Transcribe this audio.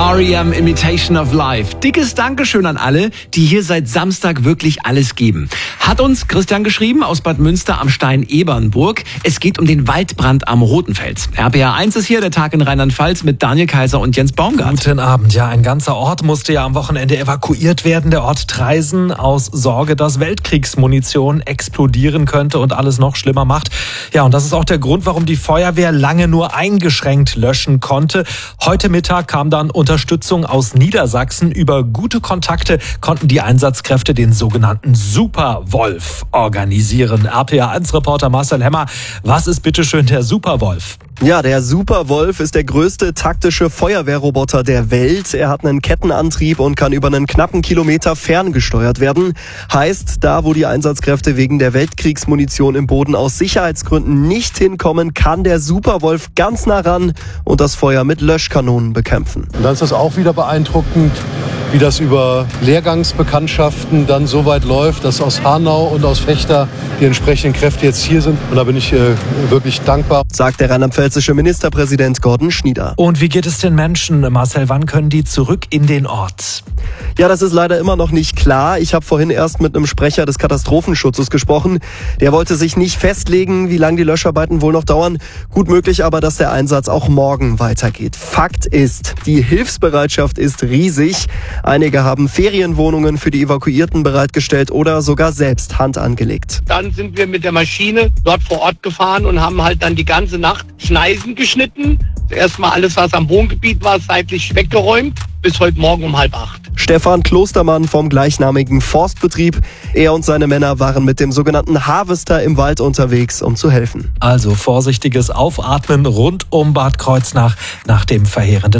R.E.M. Imitation of Life. Dickes Dankeschön an alle, die hier seit Samstag wirklich alles geben. Hat uns Christian geschrieben aus Bad Münster am Stein-Ebernburg. Es geht um den Waldbrand am Rotenfels. RPA 1 ist hier, der Tag in Rheinland-Pfalz mit Daniel Kaiser und Jens Baumgart. Guten Abend. Ja, ein ganzer Ort musste ja am Wochenende evakuiert werden. Der Ort Traisen aus Sorge, dass Weltkriegsmunition explodieren könnte und alles noch schlimmer macht. Ja, und das ist auch der Grund, warum die Feuerwehr lange nur eingeschränkt löschen konnte. Heute Mittag kam dann Unterstützung aus Niedersachsen. Über gute Kontakte konnten die Einsatzkräfte den sogenannten Superwolf organisieren. RPA1-Reporter Marcel Hemmer, was ist bitteschön der Superwolf? Ja, der Superwolf ist der größte taktische Feuerwehrroboter der Welt. Er hat einen Kettenantrieb und kann über einen knappen Kilometer ferngesteuert werden. Heißt, da wo die Einsatzkräfte wegen der Weltkriegsmunition im Boden aus Sicherheitsgründen nicht hinkommen, kann der Superwolf ganz nah ran und das Feuer mit Löschkanonen bekämpfen. Und dann ist das auch wieder beeindruckend, wie das über Lehrgangsbekanntschaften dann so weit läuft, dass aus Hanau und aus Vechta die entsprechenden Kräfte jetzt hier sind. Und da bin ich wirklich dankbar. Sagt der rheinland-pfälzische Ministerpräsident Gordon Schnieder. Und wie geht es den Menschen, Marcel? Wann können die zurück in den Ort? Ja, das ist leider immer noch nicht klar. Ich habe vorhin erst mit einem Sprecher des Katastrophenschutzes gesprochen. Der wollte sich nicht festlegen, wie lange die Löscharbeiten wohl noch dauern. Gut möglich aber, dass der Einsatz auch morgen weitergeht. Fakt ist, die Hilfsbereitschaft ist riesig. Einige haben Ferienwohnungen für die Evakuierten bereitgestellt oder sogar selbst Hand angelegt. Dann sind wir mit der Maschine dort vor Ort gefahren und haben halt dann die ganze Nacht Schneisen geschnitten. Erstmal alles, was am Wohngebiet war, seitlich weggeräumt, bis heute Morgen um 7:30. Stefan Klostermann vom gleichnamigen Forstbetrieb. Er und seine Männer waren mit dem sogenannten Harvester im Wald unterwegs, um zu helfen. Also vorsichtiges Aufatmen rund um Bad Kreuznach nach dem verheerenden